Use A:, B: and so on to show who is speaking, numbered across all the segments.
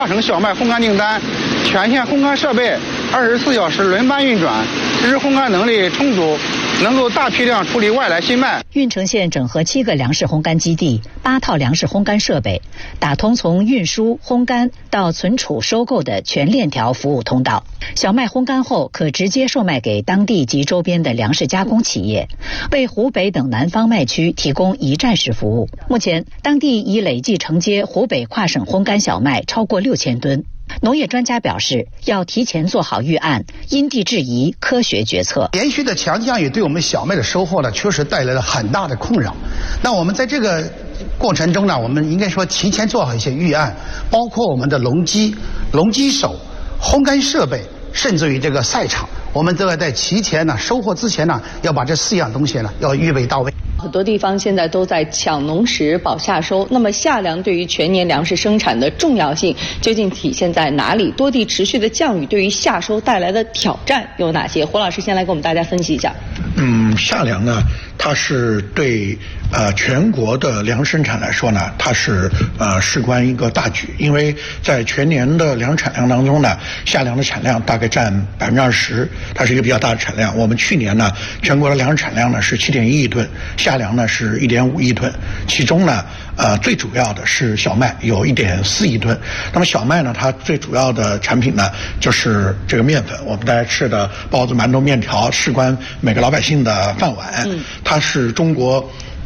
A: 大省小麦烘干订单，全线烘干设备24小时轮班运转，实时烘干能力充足，能够大批量处理外来新麦。
B: 运城县整合7个粮食烘干基地，8套粮食烘干设备，打通从运输、烘干到存储、收购的全链条服务通道。小麦烘干后可直接售卖给当地及周边的粮食加工企业，为湖北等南方麦区提供一站式服务。目前，当地已累计承接湖北跨省烘干小麦超过6000吨。农业专家表示，要提前做好预案，因地制宜，科学决策。
C: 连续的强降雨对我们小麦的收获呢，确实带来了很大的困扰。那我们在这个过程中呢，我们应该说提前做好一些预案，包括我们的农机手、烘干设备，甚至于这个赛场，我们都要在提前呢收获之前呢，要把这4样东西呢要预备到位。
D: 很多地方现在都在抢农时保夏收，那么夏粮对于全年粮食生产的重要性究竟体现在哪里？多地持续的降雨对于夏收带来的挑战有哪些？胡老师先来给我们大家分析一下。
E: 夏粮呢，它是对全国的粮食生产来说呢，它是事关一个大局，因为在全年的粮食产量当中呢，夏粮的产量大概占20%，它是一个比较大的产量。我们去年呢，全国的粮食产量呢是7.1亿吨，夏粮呢是1.5亿吨，其中呢最主要的是小麦，有1.4亿吨。那么小麦呢，它最主要的产品呢就是这个面粉，我们大家吃的包子、馒头、面条，事关每个老百姓的饭碗。它是中国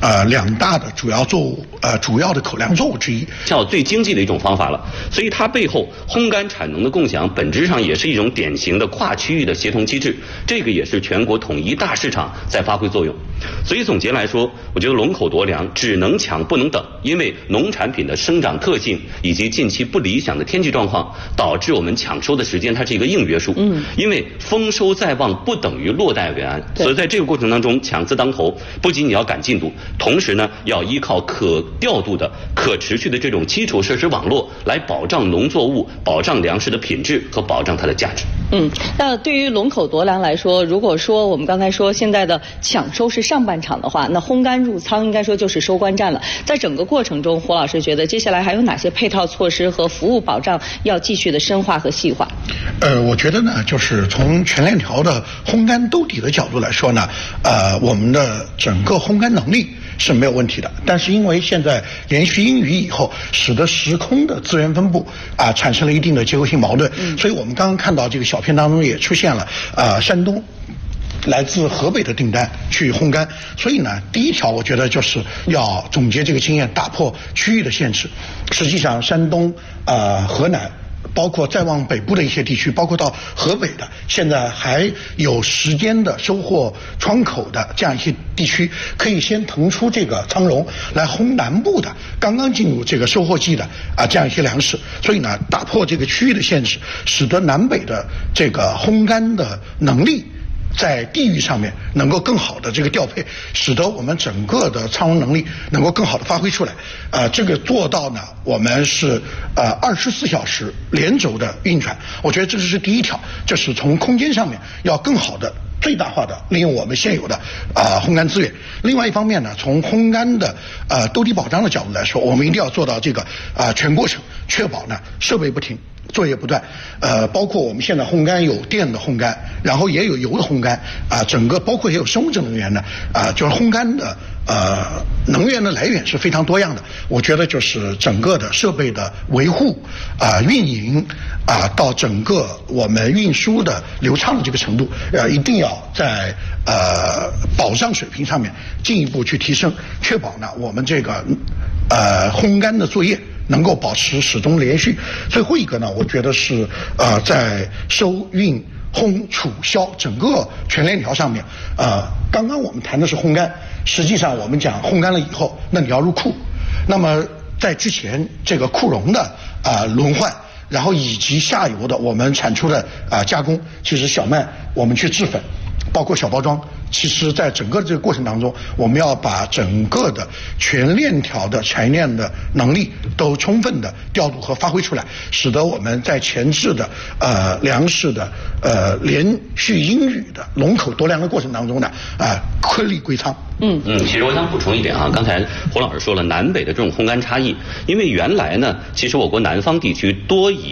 E: 2大的主要作物，主要的口粮作物之一，
F: 最经济的一种方法了。所以它背后烘干产能的共享，本质上也是一种典型的跨区域的协同机制。这个也是全国统一大市场在发挥作用。所以总结来说，我觉得龙口夺粮只能抢不能等，因为农产品的生长特性以及近期不理想的天气状况，导致我们抢收的时间它是一个硬约束。因为丰收在望不等于落袋为安，所以在这个过程当中抢字当头，不仅你要赶进度，同时呢要依靠可调度的、可持续的这种基础设施网络来保障农作物、保障粮食的品质和保障它的价值。
D: 那对于龙口夺粮来说，如果说我们刚才说现在的抢收是上半场的话，那烘干入仓应该说就是收官战了。在整个过程中，胡老师觉得接下来还有哪些配套措施和服务保障要继续的深化和细化？
E: 我觉得呢，就是从全链条的烘干兜底的角度来说呢，我们的整个烘干能力是没有问题的，但是因为现在连续阴雨以后，使得时空的资源分布产生了一定的结构性矛盾，所以我们刚刚看到这个小片当中也出现了山东来自河北的订单去烘干，所以呢，第一条我觉得就是要总结这个经验，打破区域的限制。实际上，山东、河南，包括再往北部的一些地区，包括到河北的，现在还有时间的收获窗口的这样一些地区，可以先腾出这个仓容来烘南部的刚刚进入这个收获季的这样一些粮食。所以呢，打破这个区域的限制，使得南北的这个烘干的能力在地域上面能够更好的这个调配，使得我们整个的仓容能力能够更好的发挥出来。这个做到呢，我们是24小时连轴的运转。我觉得这是第一条，就是从空间上面要更好的最大化的利用我们现有的烘干资源。另外一方面呢，从烘干的兜底保障的角度来说，我们一定要做到这个全过程确保呢设备不停，作业不断，包括我们现在烘干有电的烘干，然后也有油的烘干，整个包括也有生物质能源的，就是烘干的能源的来源是非常多样的。我觉得就是整个的设备的维护运营到整个我们运输的流畅的这个程度，一定要在保障水平上面进一步去提升，确保呢我们这个烘干的作业能够保持始终连续。最后一个呢，我觉得是在收运烘储销整个全链条上面，刚刚我们谈的是烘干，实际上我们讲烘干了以后，那你要入库，那么在之前这个库容的轮换，然后以及下游的我们产出的加工，其实小麦我们去制粉，包括小包装，其实在整个这个过程当中，我们要把整个的全链条的产业链的能力都充分的调度和发挥出来，使得我们在前置的粮食的连续阴雨的龙口夺粮的过程当中呢颗粒归仓。
F: 其实我想补充一点刚才胡老师说了南北的这种烘干差异，因为原来呢，其实我国南方地区多以